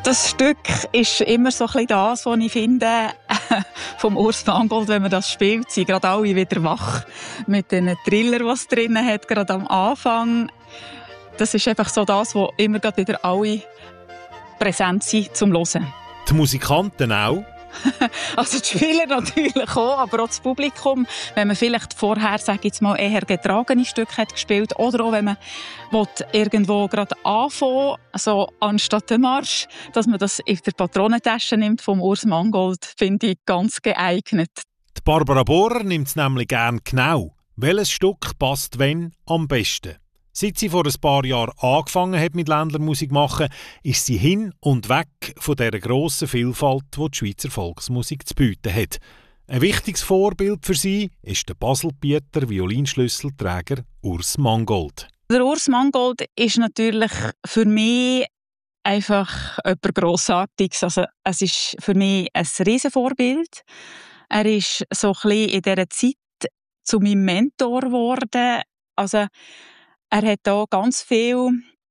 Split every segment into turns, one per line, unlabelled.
Das Stück ist immer so ein bisschen das, was ich finde, vom Urs Mangold, wenn man das spielt, sind gerade alle wieder wach. Mit den Triller, die es drin hat, gerade am Anfang. Das ist einfach so das, wo immer gerade wieder alle präsent sind zum Hören.
Die Musikanten auch?
Also die Spieler natürlich auch, aber auch das Publikum. Wenn man vielleicht vorher, sage ich jetzt mal, eher getragene Stücke hat gespielt oder auch wenn man irgendwo gerade anfangen, also anstatt den Marsch, dass man das in der Patronentasche nimmt vom Urs Mangold, finde ich ganz geeignet.
Die Barbara Bohrer nimmt es nämlich gern genau. Welches Stück passt wenn am besten? Seit sie vor ein paar Jahren angefangen hat mit Ländlermusik machen, ist sie hin und weg von dieser grossen Vielfalt, die die Schweizer Volksmusik zu bieten hat. Ein wichtiges Vorbild für sie ist der Baselbieter Violinschlüsselträger Urs Mangold.
Der Urs Mangold ist natürlich für mich einfach etwas Grossartiges. Also, es ist für mich ein Riesenvorbild. Er ist so ein bisschen in dieser Zeit zu meinem Mentor geworden. Also, er hat da ganz viele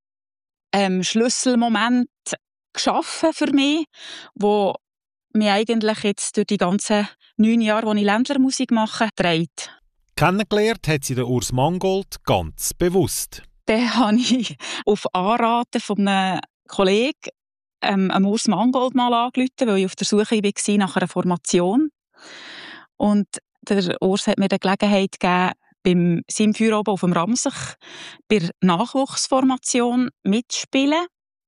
Schlüsselmomente geschaffen für mich, wo mich eigentlich jetzt durch die ganzen 9 Jahre, die ich Ländlermusik mache, trägt.
Kennengelernt hat sie den Urs Mangold ganz bewusst.
Dann habe ich auf Anraten von einem Kollegen Urs Mangold mal angerufen, weil ich auf der Suche war nach einer Formation. Und der Urs hat mir die Gelegenheit gegeben, beim seinem Feuer oben auf dem Ramsach bei der Nachwuchsformation mitspielen.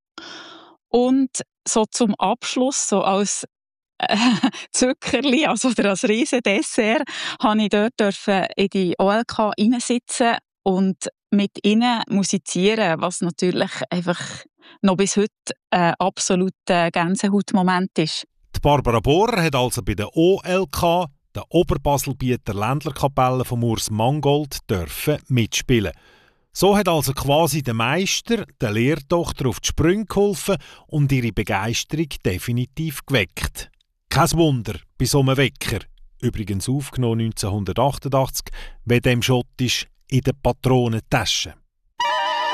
Und so zum Abschluss, so als Zuckerli, also als Riesendessert, durfte ich dort in die OLK reinsitzen und mit ihnen musizieren, was natürlich einfach noch bis heute ein absoluter Gänsehautmoment ist.
Die Barbara Bohrer hat also bei der OLK, der Oberbaselbieter Ländlerkapelle vom Urs Mangold, dürfen mitspielen. So hat also quasi der Meister der Lehrtochter auf die Sprünge geholfen und ihre Begeisterung definitiv geweckt. Kein Wunder bei so einem Wecker, übrigens aufgenommen 1988, wie dem Schottisch in der Patronentasche.